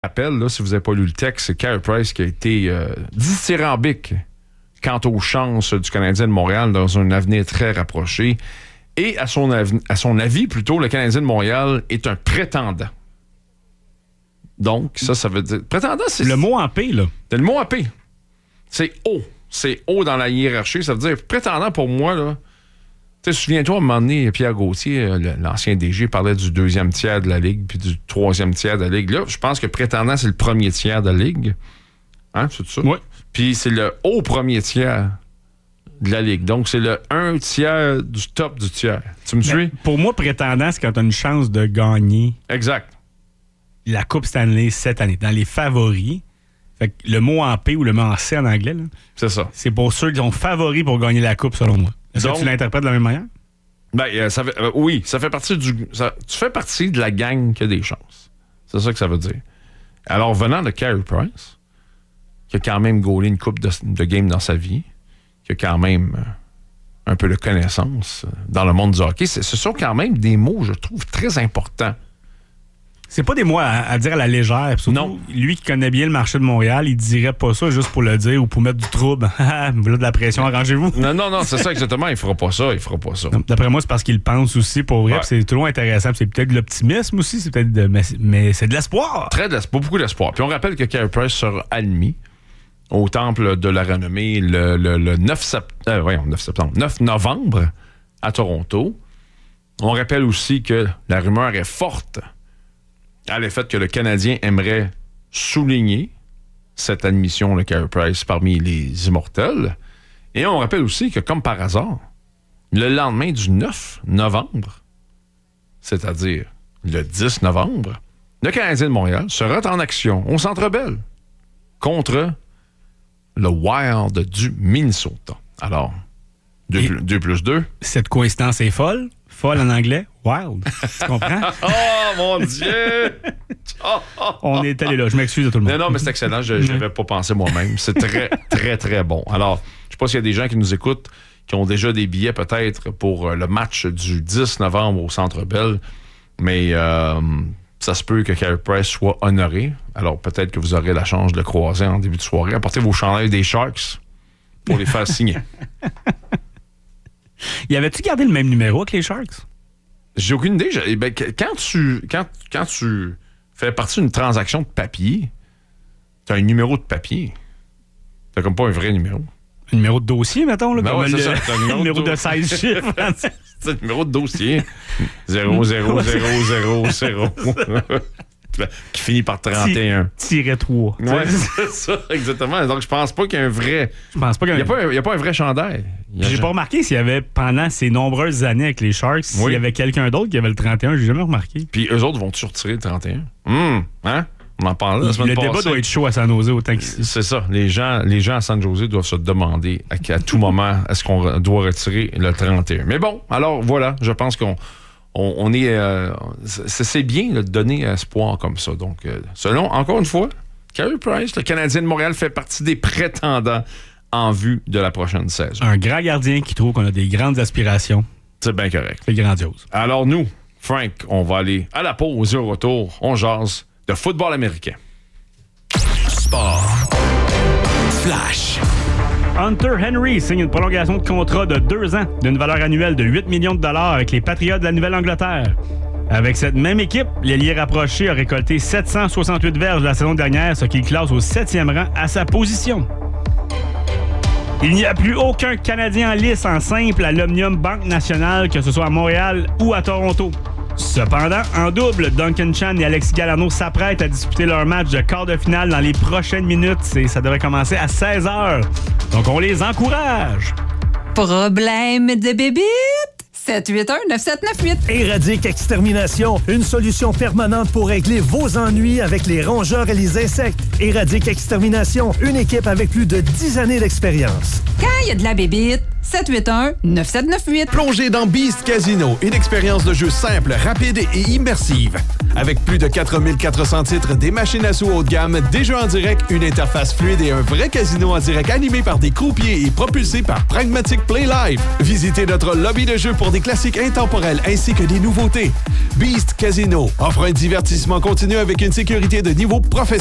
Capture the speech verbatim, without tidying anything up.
rappelle, là, si vous n'avez pas lu le texte, c'est Carey Price qui a été euh, dithyrambique quant aux chances du Canadien de Montréal dans un avenir très rapproché. Et à son, av- à son avis, plutôt, le Canadien de Montréal est un prétendant. Donc, ça, ça veut dire... Prétendant, c'est... Le mot en P, là. C'est le mot en P. C'est haut. C'est haut dans la hiérarchie. Ça veut dire prétendant pour moi, là... Tu sais, souviens-toi, à un moment donné, Pierre Gauthier, l'ancien D G, parlait du deuxième tiers de la Ligue puis du troisième tiers de la Ligue. Là, je pense que prétendant, c'est le premier tiers de la Ligue. Hein, c'est ça? Oui. Puis c'est le haut premier tiers de la Ligue. Donc, c'est le un tiers du top du tiers. Tu me suis? Pour moi, prétendant, c'est quand tu as une chance de gagner Exact. la Coupe Stanley cette année. Dans les favoris, fait que le mot en P ou le mot en C en anglais, là, c'est ça. C'est pour ceux qui sont favoris pour gagner la Coupe, selon moi. Est-ce Donc, que tu l'interprètes de la même manière? Ben, euh, ça fait, euh, oui, ça fait partie du... Ça, tu fais partie de la gang qui a des chances. C'est ça que ça veut dire. Alors, venant de Carey Price, qui a quand même gaulé une coupe de, de game dans sa vie, qui a quand même euh, un peu de connaissance euh, dans le monde du hockey, c'est, ce sont quand même des mots, je trouve, très importants. C'est pas des mots à, à dire à la légère. Surtout, non. Lui qui connaît bien le marché de Montréal, il dirait pas ça juste pour le dire ou pour mettre du trouble. Voilà de la pression, arrangez-vous. Non, non, non, c'est ça exactement. Il fera pas ça, il fera pas ça. Non, d'après moi, c'est parce qu'il pense aussi pour vrai. Ouais. C'est toujours intéressant. C'est peut-être de l'optimisme aussi. C'est peut-être de, mais, mais c'est de l'espoir. Très de l'espoir, beaucoup d'espoir. Puis on rappelle que Carey Price sera admis au Temple de la Renommée le, le, le neuf septembre, euh, voyons, neuf septembre, neuf novembre à Toronto. On rappelle aussi que la rumeur est forte à l'effet que le Canadien aimerait souligner cette admission de Carey Price parmi les immortels. Et on rappelle aussi que, comme par hasard, le lendemain du neuf novembre, c'est-à-dire le dix novembre, le Canadien de Montréal sera en action au Centre Bell contre le Wild du Minnesota. Alors, deux plus deux. Cette coïncidence est folle. Folle en anglais. Wild. Tu comprends? Oh, mon Dieu! Oh, oh, On est allé là. Je m'excuse à tout le monde. Non, non, mais c'est excellent. Je n'avais pas pensé moi-même. C'est très, très, très bon. Alors, je ne sais pas s'il y a des gens qui nous écoutent qui ont déjà des billets peut-être pour le match du dix novembre au Centre Bell, mais euh, ça se peut que Carey Price soit honoré. Alors, peut-être que vous aurez la chance de le croiser en début de soirée. Apportez vos chandails des Sharks pour les faire signer. Y avait-tu gardé le même numéro que les Sharks? J'ai aucune idée. J'ai, ben, quand, tu, quand, quand tu fais partie d'une transaction de papier, t'as un numéro de papier. T'as comme pas un vrai numéro. Un numéro de dossier, mettons, là, ben comme ouais, le, c'est ça, c'est un numéro, numéro de, de seize chiffres. C'est un numéro de dossier. zéro zéro zéro zéro zéro qui finit par trente et un. Tiret trois. Ouais, c'est ça, exactement. Donc, je pense pas qu'il y a un vrai... Je pense pas qu'il y a, il y a pas un vrai chandail. J'ai jamais... pas remarqué s'il y avait, pendant ces nombreuses années avec les Sharks, oui. S'il y avait quelqu'un d'autre qui avait le trente et un, j'ai jamais remarqué. Puis eux autres vont-tu retirer le trente et un? Hum, hein? On en parle la semaine Le passée. débat doit être chaud à San Jose autant qu'ici. C'est ça. Les gens, les gens à San Jose doivent se demander à, à tout moment est-ce qu'on doit retirer le trente et un. Mais bon, alors voilà, je pense qu'on on, on est... Euh, c'est, c'est bien là, de donner espoir comme ça. Donc, euh, selon, encore une fois, Carey Price, le Canadien de Montréal, fait partie des prétendants en vue de la prochaine saison. Un grand gardien qui trouve qu'on a des grandes aspirations. C'est bien correct. C'est grandiose. Alors nous, Frank, on va aller à la pause et au retour, on jase de football américain. Sport. Flash. Hunter Henry signe une prolongation de contrat de deux ans d'une valeur annuelle de huit millions de dollars avec les Patriots de la Nouvelle-Angleterre. Avec cette même équipe, l'ailier rapproché a récolté sept cent soixante-huit verges la saison dernière, ce qui le classe au septième rang à sa position. Il n'y a plus aucun Canadien en lice en simple à l'Omnium Banque Nationale, que ce soit à Montréal ou à Toronto. Cependant, en double, Duncan Chan et Alexis Gallarneau s'apprêtent à disputer leur match de quart de finale dans les prochaines minutes et ça devrait commencer à seize heures. Donc, on les encourage. Problème de bébite? sept huit un neuf sept neuf huit. Éradique Extermination, une solution permanente pour régler vos ennuis avec les rongeurs et les insectes. Éradique Extermination, une équipe avec plus de dix années d'expérience. Quand il y a de la bébite, sept huit un, neuf sept neuf huit. Plongez dans Beast Casino, une expérience de jeu simple, rapide et immersive. Avec plus de quatre mille quatre cents titres, des machines à sous haut de gamme, des jeux en direct, une interface fluide et un vrai casino en direct animé par des croupiers et propulsé par Pragmatic Play Live. Visitez notre lobby de jeux pour des classiques intemporels ainsi que des nouveautés. Beast Casino offre un divertissement continu avec une sécurité de niveau professionnel.